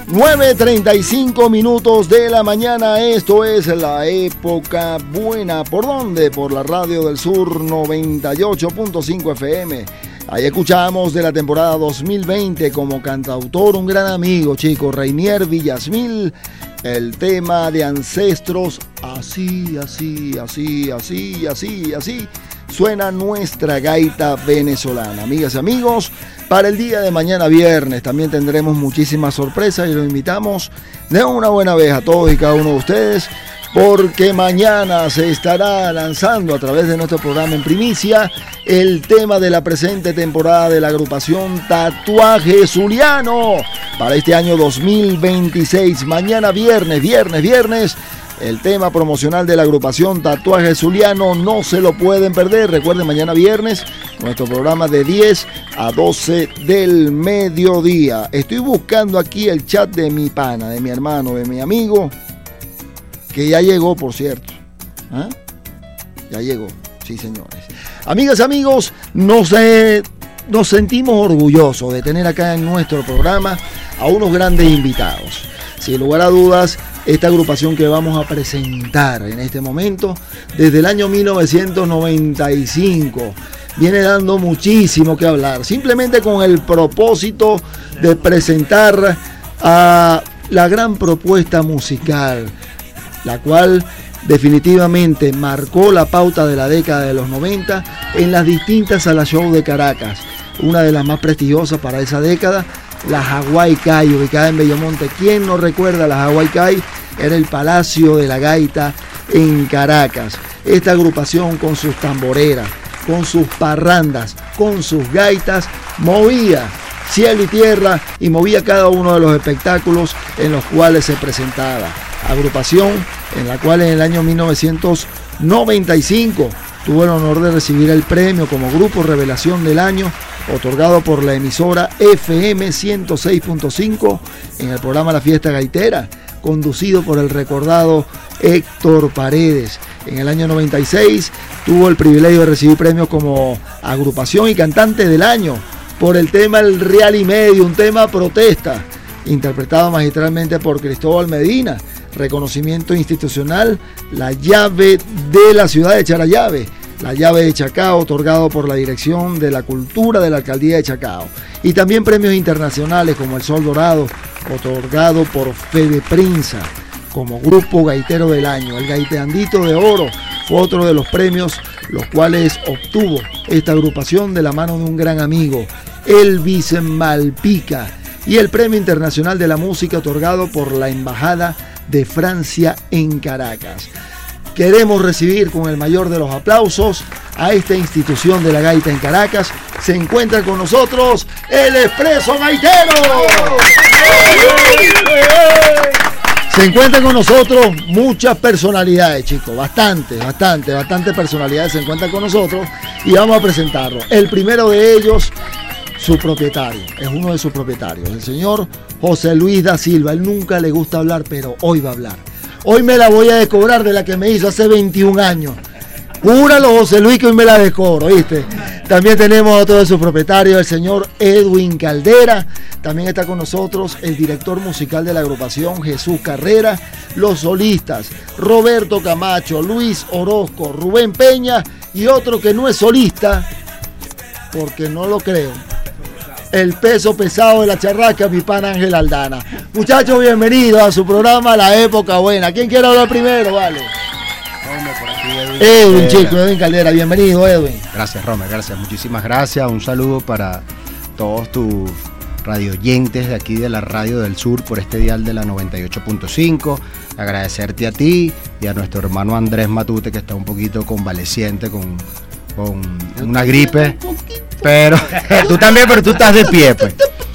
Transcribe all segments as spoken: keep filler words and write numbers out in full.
nueve treinta y cinco minutos de la mañana, esto es La Época Buena. ¿Por dónde? Por la Radio del Sur noventa y ocho punto cinco F M. Ahí escuchamos de la temporada dos mil veinte como cantautor, un gran amigo, chicos, Reinier Villasmil, el tema de Ancestros, así, así, así, así, así, así. Suena nuestra gaita venezolana. Amigas y amigos, para el día de mañana viernes también tendremos muchísimas sorpresas y los invitamos de una buena vez a todos y cada uno de ustedes, porque mañana se estará lanzando a través de nuestro programa en primicia el tema de la presente temporada de la agrupación Tatuaje Zuliano para este año dos mil veintiséis. Mañana viernes, viernes, viernes. El tema promocional de la agrupación Tatuaje Zuliano, no se lo pueden perder. Recuerden, mañana viernes, nuestro programa de diez a doce del mediodía. Estoy buscando aquí el chat de mi pana, de mi hermano, de mi amigo, que ya llegó, por cierto. ¿Ah? Ya llegó, sí, señores. Amigas, amigos, nos, eh, nos sentimos orgullosos de tener acá en nuestro programa a unos grandes invitados. Sin lugar a dudas, esta agrupación que vamos a presentar en este momento, desde el año mil novecientos noventa y cinco, viene dando muchísimo que hablar, simplemente con el propósito de presentar a la gran propuesta musical, la cual definitivamente marcó la pauta de la década de los noventa en las distintas salas show de Caracas. Una de las más prestigiosas para esa década, la Hawaii Kai, ubicada en Bellomonte. ¿Quién no recuerda la Hawaii Kai? Era el Palacio de la Gaita en Caracas. Esta agrupación, con sus tamboreras, con sus parrandas, con sus gaitas, movía cielo y tierra y movía cada uno de los espectáculos en los cuales se presentaba. Agrupación en la cual en el año mil novecientos noventa y cinco tuvo el honor de recibir el premio como Grupo Revelación del Año, otorgado por la emisora F M ciento seis punto cinco en el programa La Fiesta Gaitera, conducido por el recordado Héctor Paredes. En el año noventa y seis tuvo el privilegio de recibir premios como Agrupación y Cantante del Año por el tema El Real y Medio, un tema protesta, interpretado magistralmente por Cristóbal Medina. Reconocimiento institucional, la llave de la ciudad de Charallave, la llave de Chacao, otorgado por la Dirección de la Cultura de la Alcaldía de Chacao. Y también premios internacionales como el Sol Dorado, otorgado por Fede Prinza como Grupo Gaitero del Año. El Gaiteandito de Oro fue otro de los premios, los cuales obtuvo esta agrupación de la mano de un gran amigo, Elvis Malpica. Y el Premio Internacional de la Música, otorgado por la Embajada de Francia en Caracas. Queremos recibir con el mayor de los aplausos a esta institución de la gaita en Caracas. Se encuentra con nosotros el Expreso Gaitero. Se encuentran con nosotros muchas personalidades, chicos, bastante, bastante, bastante personalidades se encuentran con nosotros y vamos a presentarlos. El primero de ellos, su propietario, es uno de sus propietarios, el señor José Luis da Silva. Él nunca le gusta hablar, pero hoy va a hablar. Hoy me la voy a descobrar de la que me hizo hace veintiún años. Júralo, José Luis, que hoy me la descobro, ¿viste? También tenemos a otro de sus propietarios, el señor Edwin Caldera. También está con nosotros el director musical de la agrupación, Jesús Carrera. Los solistas, Roberto Camacho, Luis Orozco, Rubén Peña y otro que no es solista, porque no lo creo, el peso pesado de la charraca, mi pan Ángel Aldana. Muchachos, bienvenidos a su programa La Época Buena. ¿Quién quiere hablar primero? Vale. Romer, por aquí, Edwin. Edwin, chico, Edwin Caldera, bienvenido, Edwin. Gracias, Romer, gracias, muchísimas gracias. Un saludo para todos tus radioyentes de aquí de la Radio del Sur por este dial de la noventa y ocho punto cinco. Agradecerte a ti y a nuestro hermano Andrés Matute, que está un poquito convaleciente con, con una gripe. Pero tú también, pero tú estás de pie, pues.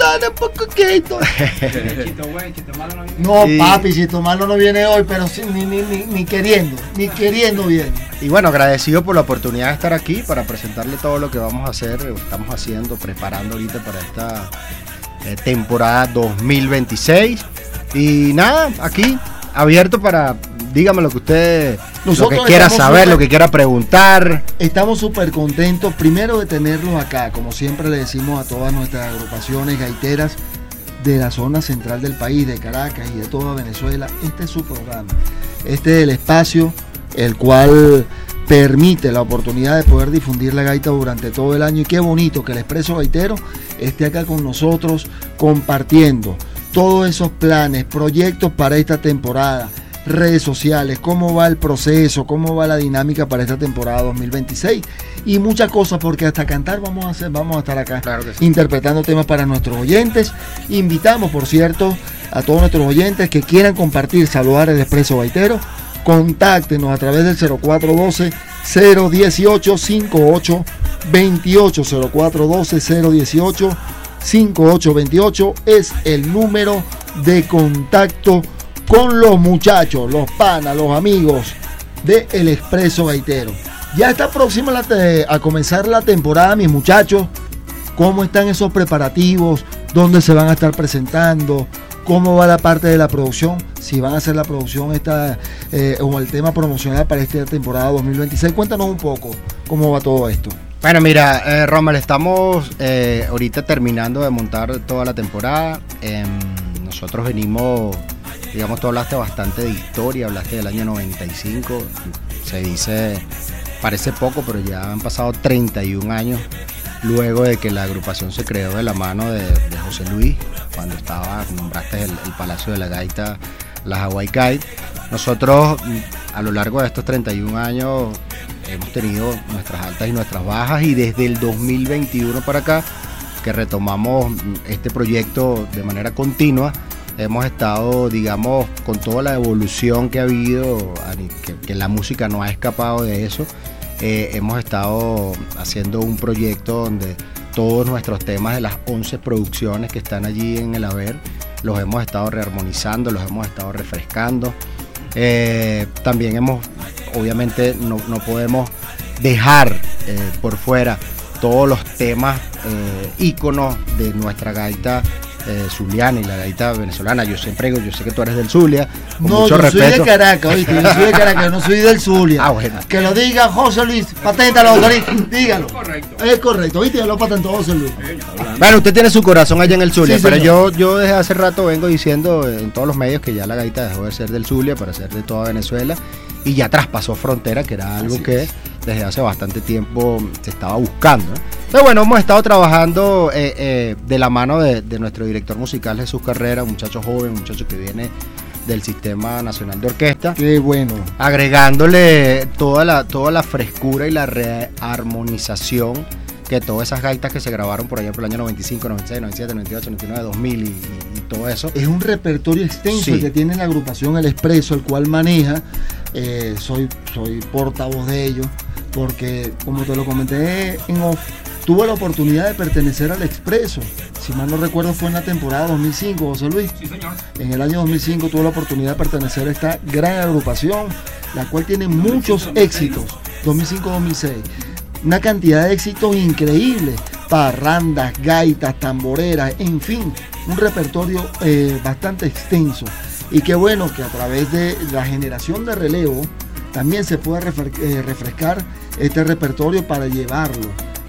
No, papi, Chito Malo no viene hoy, pero sí, ni, ni, ni, ni queriendo, ni queriendo viene. Y bueno, agradecido por la oportunidad de estar aquí para presentarle todo lo que vamos a hacer, estamos haciendo, preparando ahorita para esta eh, temporada dos mil veintiséis. Y nada, aquí, abierto para, dígame lo que usted, Nosotros lo que quiera saber, super, lo que quiera preguntar. Estamos súper contentos, primero de tenerlos acá, como siempre le decimos a todas nuestras agrupaciones gaiteras, de la zona central del país, de Caracas y de toda Venezuela. Este es su programa. Este es el espacio el cual permite la oportunidad de poder difundir la gaita durante todo el año, y qué bonito que el Expreso Gaitero esté acá con nosotros compartiendo todos esos planes, proyectos para esta temporada, redes sociales, cómo va el proceso, cómo va la dinámica para esta temporada dos mil veintiséis y muchas cosas, porque hasta cantar vamos a hacer, vamos a estar acá, claro que sí, interpretando temas para nuestros oyentes. Invitamos, por cierto, a todos nuestros oyentes que quieran compartir, saludar el Expreso Gaitero. Contáctenos a través del cero cuatro uno dos, cero uno ocho, cinco ocho dos ocho, cero cuatro uno dos, cero uno ocho, cinco ocho dos ocho es el número de contacto con los muchachos, los panas, los amigos de El Expreso Gaitero. Ya está próxima la te- a comenzar la temporada, mis muchachos. ¿Cómo están esos preparativos? ¿Dónde se van a estar presentando? ¿Cómo va la parte de la producción? Si van a hacer la producción esta, eh, o el tema promocional para esta temporada dos mil veintiséis. Cuéntanos un poco cómo va todo esto. Bueno, mira, eh, Rommel, estamos eh, ahorita terminando de montar toda la temporada. Eh, nosotros venimos, digamos, tú hablaste bastante de historia, hablaste del año noventa y cinco. Se dice, parece poco, pero ya han pasado treinta y un años luego de que la agrupación se creó de la mano de, de José Luis, cuando estaba, nombraste el, el Palacio de la Gaita, la Hawaii Kite. Nosotros, a lo largo de estos treinta y un años, hemos tenido nuestras altas y nuestras bajas, y desde el dos mil veintiuno para acá, que retomamos este proyecto de manera continua, hemos estado, digamos, con toda la evolución que ha habido, que, que la música no ha escapado de eso. Eh, hemos estado haciendo un proyecto donde todos nuestros temas de las once producciones que están allí en el haber los hemos estado rearmonizando, los hemos estado refrescando. Eh, también hemos, obviamente no, no podemos dejar eh, por fuera todos los temas eh, íconos de nuestra gaita eh, zuliana y la gaita venezolana. Yo siempre digo, yo sé que tú eres del Zulia, con no, mucho yo respeto. soy de Caracas, ¿oíste? Yo soy de Caracas, no soy del Zulia. Ah, bueno. Que lo diga José Luis, paténtalo, ahorita, dígalo. Correcto. Es correcto, ¿viste? Ya lo patentó José Luis. Bueno, usted tiene su corazón allá en el Zulia, Sí, pero yo, señor. yo desde hace rato vengo diciendo en todos los medios que ya la gaita dejó de ser del Zulia para ser de toda Venezuela, y ya traspasó frontera, que era algo Así que es. desde hace bastante tiempo se estaba buscando, ¿no? Pero bueno, hemos estado trabajando eh, eh, de la mano de, de nuestro director musical Jesús Carrera, un muchacho joven, un muchacho que viene del Sistema Nacional de Orquesta, Qué bueno. agregándole toda la, toda la frescura y la rearmonización que todas esas gaitas que se grabaron por allá por el año noventa y cinco, noventa y seis, noventa y siete, noventa y ocho, noventa y nueve, dos mil y, y, y todo eso. Es un repertorio extenso Sí. el que tiene la agrupación El Expreso, el cual maneja. Eh, soy, soy portavoz de ellos, porque como te lo comenté en off, tuve la oportunidad de pertenecer al Expreso. Si mal no recuerdo, fue en la temporada dos mil cinco, José Luis. Sí, señor. En el año dos mil cinco tuve la oportunidad de pertenecer a esta gran agrupación, la cual tiene muchos éxitos. dos mil cinco dos mil seis. Una cantidad de éxitos increíbles. Parrandas, gaitas, tamboreras, en fin, un repertorio eh, bastante extenso. Y qué bueno que a través de la generación de relevo también se pueda refre- eh, refrescar este repertorio para llevarlo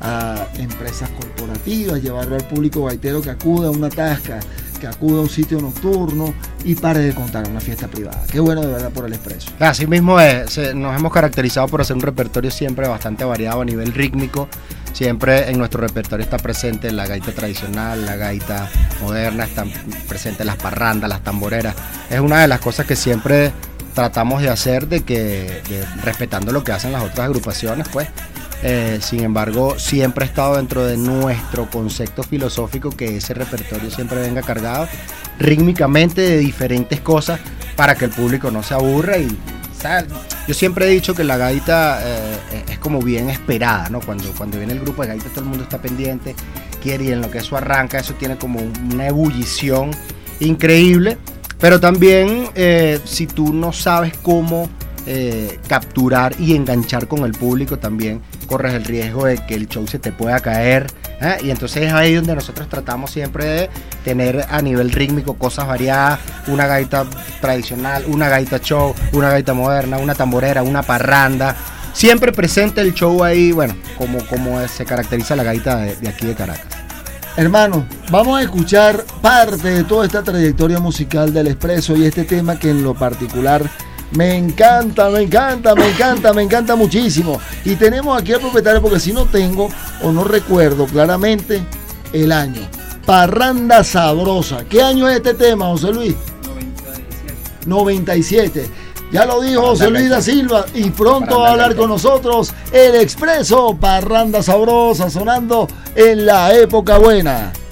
a empresas corporativas, llevarlo al público gaitero que acude a una tasca, que acude a un sitio nocturno y pare de contar una fiesta privada. Qué bueno de verdad por El Expreso. Así mismo es, se- nos hemos caracterizado por hacer un repertorio siempre bastante variado a nivel rítmico. Siempre en nuestro repertorio está presente la gaita tradicional, la gaita moderna, están presentes las parrandas, las tamboreras. Es una de las cosas que siempre tratamos de hacer, de que de- respetando lo que hacen las otras agrupaciones, pues. Eh, sin embargo, siempre ha estado dentro de nuestro concepto filosófico que ese repertorio siempre venga cargado rítmicamente de diferentes cosas para que el público no se aburra. Y, o sea, yo siempre he dicho que la gaita eh, es como bien esperada, ¿no? Cuando, cuando viene el grupo de gaita, todo el mundo está pendiente, quiere, y en lo que eso arranca, eso tiene como una ebullición increíble. Pero también, eh, si tú no sabes cómo eh, capturar y enganchar con el público, también corres el riesgo de que el show se te pueda caer, ¿eh? Y entonces es ahí donde nosotros tratamos siempre de tener a nivel rítmico cosas variadas, una gaita tradicional, una gaita show, una gaita moderna, una tamborera, una parranda, siempre presente el show ahí, bueno, como, como se caracteriza la gaita de, de aquí de Caracas. Hermano, vamos a escuchar parte de toda esta trayectoria musical del Expreso y este tema que en lo particular me encanta, me encanta, me encanta, me encanta muchísimo. Y tenemos aquí al propietario, porque si no tengo o no recuerdo claramente el año. Parranda Sabrosa. ¿Qué año es este tema, José Luis? noventa y siete. Ya lo dijo José Luis da Silva y pronto va a hablar con nosotros el Expreso. Parranda Sabrosa sonando en la época buena.